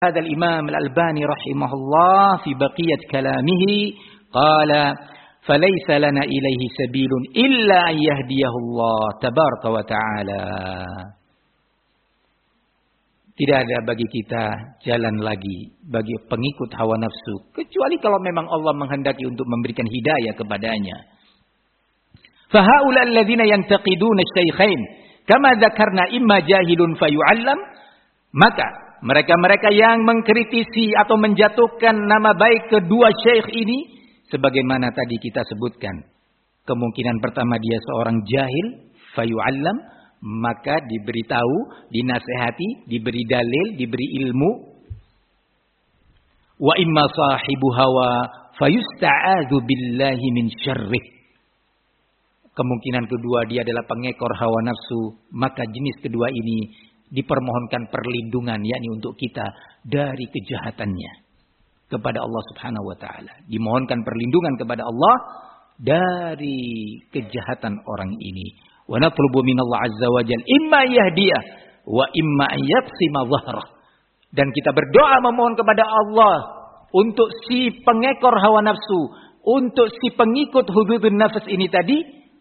Hadzal Imam Al-Albani rahimahullah fi baqiyat kalamihi qala falaysa lana ilaihi sabilun illa an yahdiyahullah tabaraka wa ta'ala. Tidak ada bagi kita jalan lagi bagi pengikut hawa nafsu kecuali kalau memang Allah menghendaki untuk memberikan hidayah kepadanya. Fa haula alladziina yantaqiduna asy-syaikhain kama dzakarna imma jahilun fayu'allam, maka mereka-mereka yang mengkritisi atau menjatuhkan nama baik kedua syekh ini sebagaimana tadi kita sebutkan. Kemungkinan pertama dia seorang jahil fayu'allam, maka diberitahu, dinasehati, diberi dalil, diberi ilmu. Wa imma sahibu hawa fayusta'adzu billahi min syarrih. Kemungkinan kedua dia adalah pengekor hawa nafsu, maka jenis kedua ini dipermohonkan perlindungan, yakni untuk kita dari kejahatannya kepada Allah Subhanahu wa taala. Dimohonkan perlindungan kepada Allah dari kejahatan orang ini. Wa natlubu minallah azza wa jalla imma yahdiyah wa imma yaqsima dhahrah. Dan kita berdoa memohon kepada Allah untuk si pengekor hawa nafsu, untuk si pengikut hududun nafs ini tadi.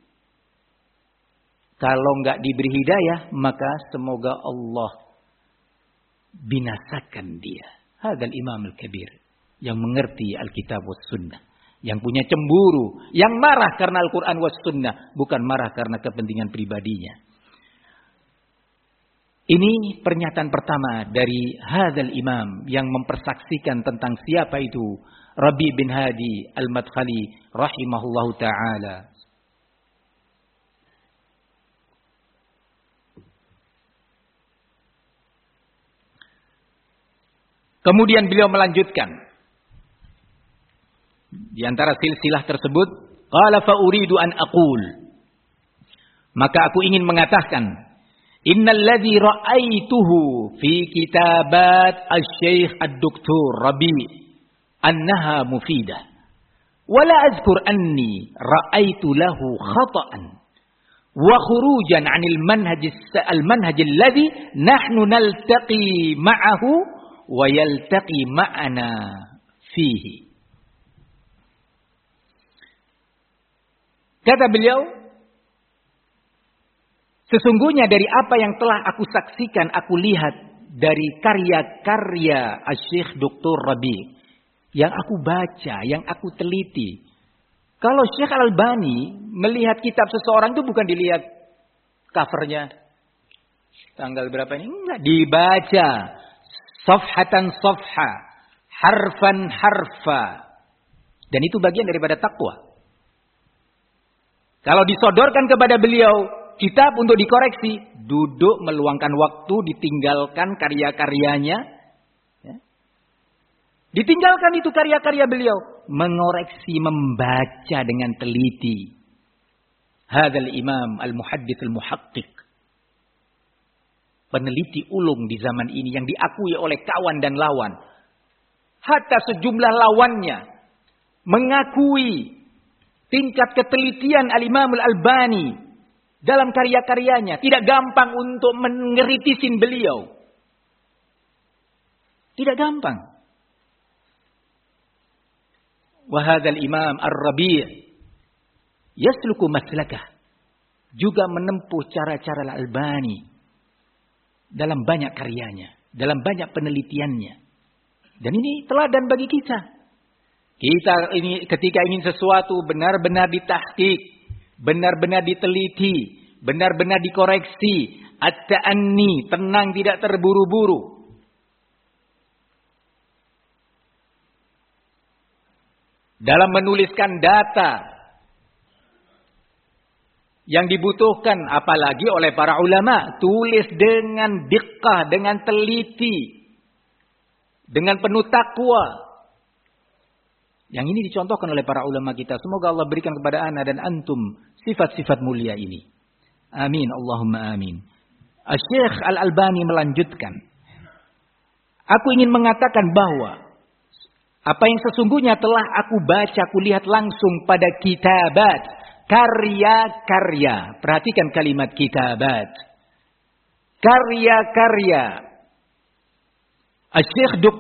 Kalau enggak diberi hidayah, maka semoga Allah binasakan dia. Hadzal Imam Al-Kabir yang mengerti Alkitab was Sunnah, yang punya cemburu, yang marah karena Al-Quran was Sunnah, bukan marah karena kepentingan pribadinya. Ini pernyataan pertama dari hadzal Imam yang mempersaksikan tentang siapa itu Rabi bin Hadi Al-Madkhali rahimahullahu ta'ala. Kemudian beliau melanjutkan. Di antara silsilah tersebut, qala fa uridu an aqul. Maka aku ingin mengatakan, innal ladzi ra'aituhu fi kitabat asy-syekh ad-doktor Rabi annaha mufidah. Wa la azkur anni ra'aitu lahu khata'an wa khurujan 'anil manhaj alladhi nahnu naltaqi ma'ahu wa yaltaqi ma'ana fihi. Kata beliau, sesungguhnya dari apa yang telah aku saksikan, aku lihat dari karya-karya Asy-Syaikh Dr. Rabi, yang aku baca, yang aku teliti. Kalau Syekh Al-Albani melihat kitab seseorang itu bukan dilihat covernya, tanggal berapa ini, enggak, dibaca. Safhatan safha, harfan harfa. Dan itu bagian daripada takwa. Kalau disodorkan kepada beliau kitab untuk dikoreksi, duduk meluangkan waktu, ditinggalkan karya-karyanya. Ya. Ditinggalkan itu karya-karya beliau. Mengoreksi, membaca dengan teliti. Hadzal Imam Al-Muhaddits Al-Muhaqqiq. Peneliti ulung di zaman ini yang diakui oleh kawan dan lawan. Hatta sejumlah lawannya mengakui tingkat ketelitian Al-Imam Al-Albani dalam karya-karyanya. Tidak gampang untuk mengeritisin beliau. Tidak gampang. Wa hadzal Imam Ar-Rabi' yasluku maslakah. Juga menempuh cara-cara Al-Albani dalam banyak karyanya, dalam banyak penelitiannya. Dan ini teladan bagi kita. Kita ini ketika ingin sesuatu benar-benar ditahqiq, benar-benar diteliti, benar-benar dikoreksi, at-ta'anni, tenang, tidak terburu-buru. Dalam menuliskan data yang dibutuhkan apalagi oleh para ulama, tulis dengan diqqah, dengan teliti, dengan penuh takwa. Yang ini dicontohkan oleh para ulama kita. Semoga Allah berikan kepada ana dan antum sifat-sifat mulia ini. Amin, Allahumma amin. Asy-Syaikh Al-Albani melanjutkan, aku ingin mengatakan bahwa apa yang sesungguhnya telah aku baca, aku lihat langsung pada kitabat, karya-karya. Perhatikan kalimat kitabat. Karya-karya Syekh